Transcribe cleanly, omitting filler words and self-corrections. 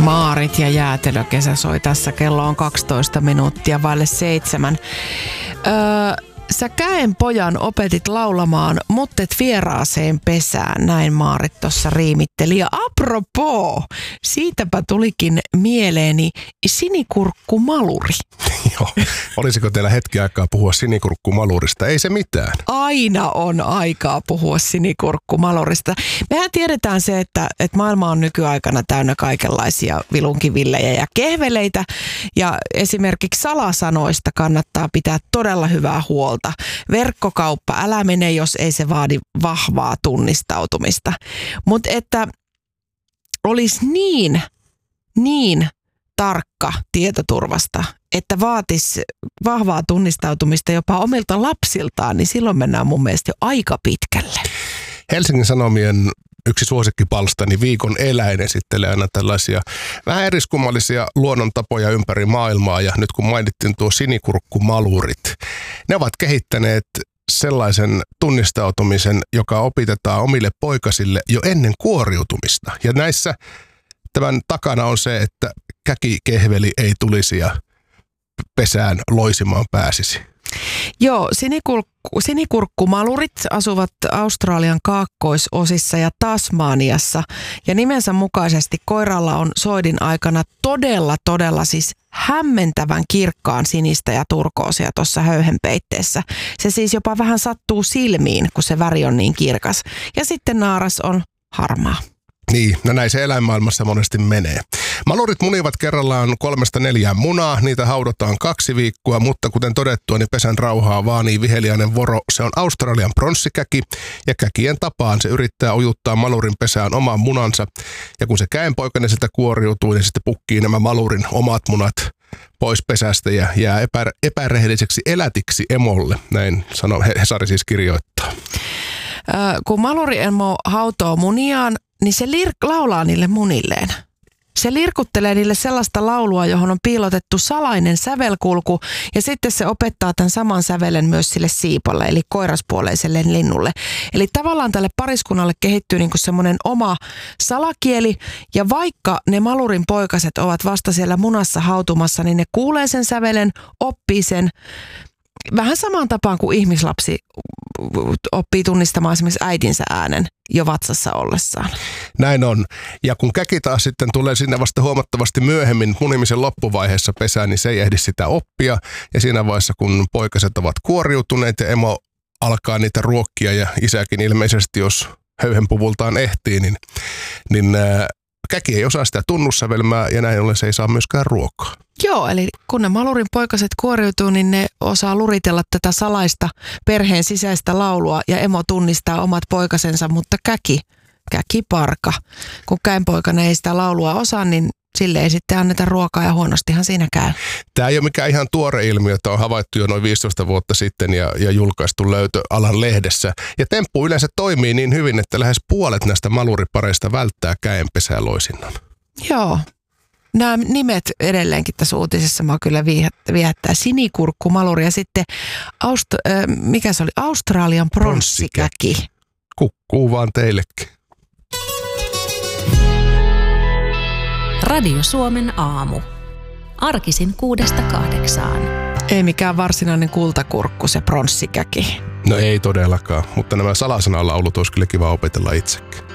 Maarit ja jäätelökesä soi tässä. Kello on 12 minuuttia vaille 7. Sä käenpojan opetit laulamaan Muttet vieraaseen pesään, näin Maarit tuossa riimitteli. Ja apropos, siitäpä tulikin mieleeni sinikurkkumaluri. Joo, olisiko teillä hetki aikaa puhua sinikurkkumalurista? Ei se mitään. Aina on aikaa puhua sinikurkkumalurista. Mehän tiedetään se, että maailma on nykyaikana täynnä kaikenlaisia vilunkivillejä ja kehveleitä. Ja esimerkiksi salasanoista kannattaa pitää todella hyvää huolta. Verkkokauppa, älä mene, jos ei se vaadi vahvaa tunnistautumista. Mutta että olisi niin tarkka tietoturvasta, että vaatisi vahvaa tunnistautumista jopa omilta lapsiltaan, niin silloin mennään mun mielestä jo aika pitkälle. Helsingin Sanomien yksi suosikkipalstani Viikon eläin esittelee aina tällaisia vähän eriskummallisia luonnontapoja ympäri maailmaa. Ja nyt kun mainittiin tuo sinikurkkumalurit, ne ovat kehittäneet sellaisen tunnistautumisen, joka opitetaan omille poikasille jo ennen kuoriutumista. Ja näissä tämän takana on se, että käkikehveli ei tulisi ja pesään loisimaan pääsisi. Joo, sinikurkkumalurit asuvat Australian kaakkoisosissa ja Tasmaniassa. Ja nimensä mukaisesti koiralla on soidin aikana todella siis hämmentävän kirkkaan sinistä ja turkoosia tuossa höyhenpeitteessä. Se siis jopa vähän sattuu silmiin, kun se väri on niin kirkas. Ja sitten naaras on harmaa. Niin, no näin se eläinmaailmassa monesti menee. Malurit munivat kerrallaan 3-4 munaa, niitä haudotaan 2 viikkoa, mutta kuten todettua, niin pesän rauhaa vaanii viheliäinen voro. Se on Australian pronssikäki ja käkien tapaan se yrittää ujuttaa malurin pesään oman munansa. Ja kun se käenpoikainen sitä kuoriutuu, niin sitten pukkii nämä malurin omat munat pois pesästä ja jää epärehelliseksi elätiksi emolle. Näin Hesari siis kirjoittaa. Kun maluri-emo hautoo muniaan, niin se laulaa niille munilleen. Se lirkuttelee niille sellaista laulua, johon on piilotettu salainen sävelkulku, ja sitten se opettaa tämän saman sävelen myös sille siipolle, eli koiraspuoleiselle linnulle. Eli tavallaan tälle pariskunnalle kehittyy niin kuin semmoinen oma salakieli, ja vaikka ne malurin poikaset ovat vasta siellä munassa hautumassa, niin ne kuulee sen sävelen, oppii sen, vähän samaan tapaan kuin ihmislapsi oppii tunnistamaan esimerkiksi äitinsä äänen jo vatsassa ollessaan. Näin on. Ja kun käki taas sitten tulee sinne vasta huomattavasti myöhemmin munimisen loppuvaiheessa pesään, niin se ei ehdi sitä oppia. Ja siinä vaiheessa, kun poikaset ovat kuoriutuneet ja emo alkaa niitä ruokkia ja isäkin ilmeisesti, jos höyhenpuvultaan ehtii, niin käki ei osaa sitä tunnussävelmää ja näin ollen se ei saa myöskään ruokaa. Joo, eli kun ne malurin poikaset kuoriutuu, niin ne osaa luritella tätä salaista perheen sisäistä laulua ja emo tunnistaa omat poikasensa, mutta käki parka. Kun käenpoikainen ei sitä laulua osaa, niin sille ei sitten anneta ruokaa ja huonostihan siinä käy. Tämä ei ole mikään ihan tuore ilmiö, että on havaittu jo noin 15 vuotta sitten ja julkaistu löytö alan lehdessä. Ja temppu yleensä toimii niin hyvin, että lähes puolet näistä maluripareista välttää käenpesää loisinnan. Joo. Nämä nimet edelleenkin tässä uutisessa mä kyllä viehättää. Sinikurkkumaluri ja sitten mikä se oli? Australian pronssikäki. Kukkuu vaan teillekin. Radio Suomen aamu. Arkisin 6-8. Ei mikään varsinainen kultakurkku se pronssikäki. No ei todellakaan, mutta nämä salasanalaulut olisi kyllä kiva opetella itsekin.